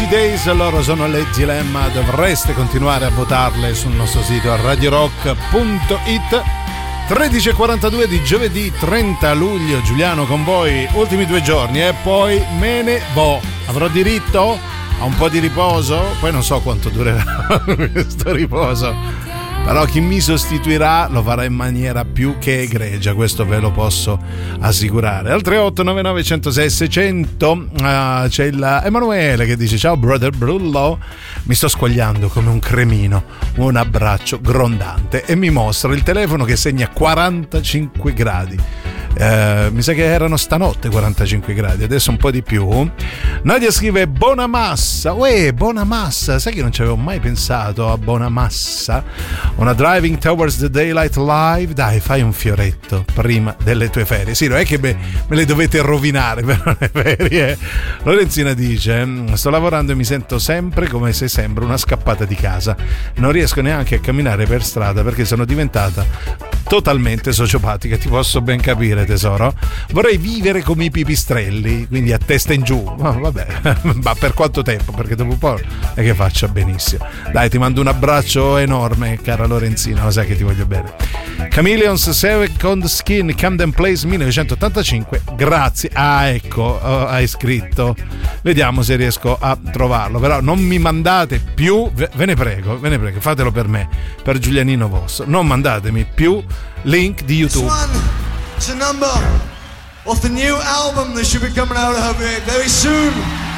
Days, loro sono le Dilemma, dovreste continuare a votarle sul nostro sito radiorock.it. 13:42 di giovedì 30 luglio, Giuliano con voi, ultimi 2 giorni e poi me ne vo. Avrò diritto a un po' di riposo, poi non so quanto durerà questo riposo, però chi mi sostituirà lo farà in maniera più che egregia, questo ve lo posso assicurare. Al 3899 106 600 c'è il Emanuele che dice: ciao brother Brullo, mi sto squagliando come un cremino, un abbraccio grondante, e mi mostra il telefono che segna 45 gradi. Mi sa che erano stanotte 45 gradi, adesso un po' di più. Nadia scrive: Bonamassa. Uè, Bonamassa, sai che non ci avevo mai pensato a Bonamassa? Una Driving Towards the Daylight Live. Dai, fai un fioretto prima delle tue ferie. Sì, non è che me le dovete rovinare per le ferie. Lorenzina dice: sto lavorando e mi sento sempre come se sembra una scappata di casa, non riesco neanche a camminare per strada perché sono diventata totalmente sociopatica. Ti posso ben capire, tesoro. Vorrei vivere come i pipistrelli, quindi a testa in giù. Ma vabbè, ma per quanto tempo? Perché dopo un po' è che faccia benissimo. Dai, ti mando un abbraccio enorme, cara Lorenzina, lo sai che ti voglio bene. Chameleons Second Skin, Camden Place 1985, grazie. Ah, ecco, hai scritto. Vediamo se riesco a trovarlo, però non mi mandate più, ve ne prego, fatelo per me, per Giulianino Vosso, non mandatemi più link di YouTube. It's a number of the new album that should be coming out very soon.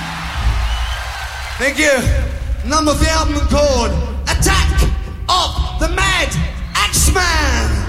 Thank you. Number of the album called Attack of the Mad Axeman.